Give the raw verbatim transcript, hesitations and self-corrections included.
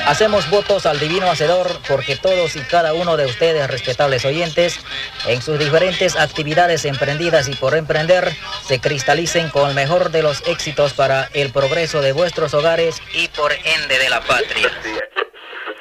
Hacemos votos al Divino Hacedor porque todos y cada uno de ustedes, respetables oyentes, en sus diferentes actividades emprendidas y por emprender, se cristalicen con el mejor de los éxitos para el progreso de vuestros hogares y por ende de la patria.